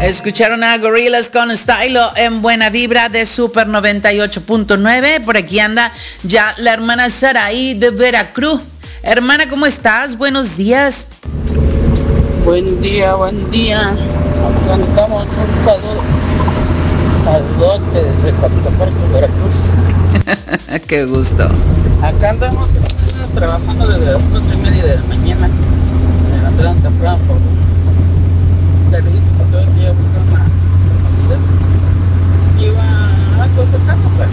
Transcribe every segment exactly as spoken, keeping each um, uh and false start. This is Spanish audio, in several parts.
Escucharon a Gorillaz con Stylo en Buena Vibra de Super noventa y ocho punto nueve. Por aquí anda ya la hermana Saraí de Veracruz. Hermana, ¿cómo estás? Buenos días. Buen día, buen día. Cantamos un saludo, saludote desde Coatzacoalcos, Veracruz. Qué gusto. Acá andamos trabajando desde las cuatro y media de la mañana. Me levantaron temprano por servicio, porque hoy día buscar una conocida. Iba a aconsejarnos, pero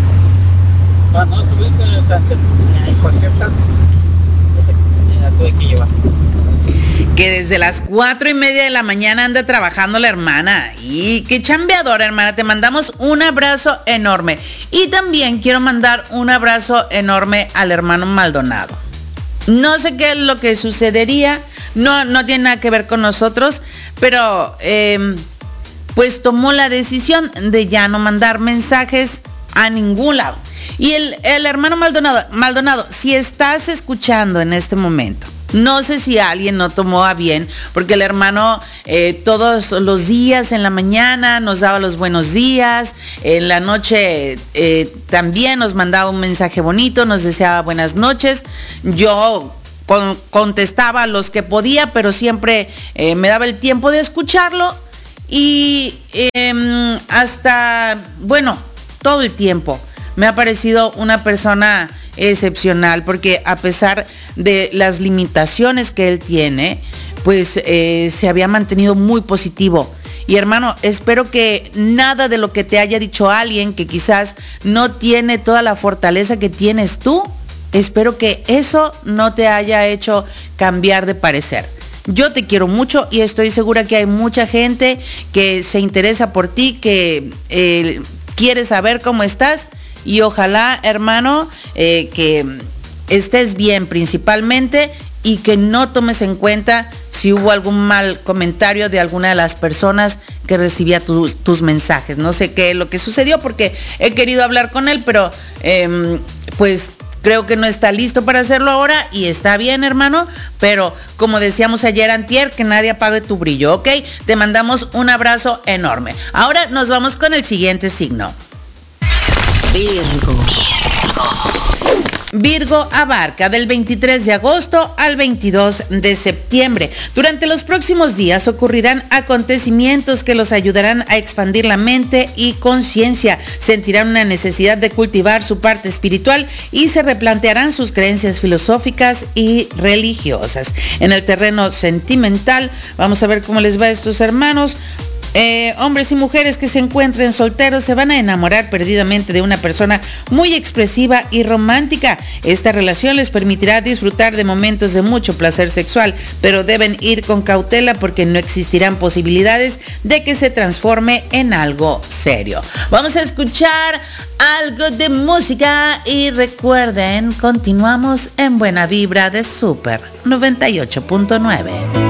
para no subirse tan en cualquier taxi, entonces la tuve que llevar. Que desde las cuatro y media de la mañana anda trabajando la hermana. Y qué chambeadora, hermana. Te mandamos un abrazo enorme. Y también quiero mandar un abrazo enorme al hermano Maldonado. No sé qué es lo que sucedería. No, no tiene nada que ver con nosotros. Pero eh, pues tomó la decisión de ya no mandar mensajes a ningún lado. Y el, el hermano Maldonado, Maldonado, si estás escuchando en este momento, no sé si alguien no tomó a bien, porque el hermano eh, todos los días en la mañana nos daba los buenos días, en la noche eh, también nos mandaba un mensaje bonito, nos deseaba buenas noches. Yo con, contestaba los que podía, pero siempre eh, me daba el tiempo de escucharlo y eh, hasta, bueno, todo el tiempo me ha parecido una persona excepcional, porque a pesar de las limitaciones que él tiene, pues eh, se había mantenido muy positivo. Y hermano, espero que nada de lo que te haya dicho alguien que quizás no tiene toda la fortaleza que tienes tú, espero que eso no te haya hecho cambiar de parecer. Yo te quiero mucho y estoy segura que hay mucha gente que se interesa por ti, que eh, quiere saber cómo estás. Y ojalá, hermano, eh, que estés bien principalmente y que no tomes en cuenta si hubo algún mal comentario de alguna de las personas que recibía tu, tus mensajes. No sé qué es lo que sucedió, porque he querido hablar con él, pero eh, pues creo que no está listo para hacerlo ahora y está bien, hermano, pero como decíamos ayer antier, que nadie apague tu brillo, ¿ok? Te mandamos un abrazo enorme. Ahora nos vamos con el siguiente signo. Virgo. Virgo abarca del veintitrés de agosto al veintidós de septiembre. Durante los próximos días ocurrirán acontecimientos que los ayudarán a expandir la mente y conciencia. Sentirán una necesidad de cultivar su parte espiritual y se replantearán sus creencias filosóficas y religiosas. En el terreno sentimental, vamos a ver cómo les va a estos hermanos. Eh, hombres y mujeres que se encuentren solteros se van a enamorar perdidamente de una persona muy expresiva y romántica. Esta relación les permitirá disfrutar de momentos de mucho placer sexual, pero deben ir con cautela porque no existirán posibilidades de que se transforme en algo serio. Vamos a escuchar algo de música y recuerden, continuamos en Buena Vibra de Super noventa y ocho punto nueve.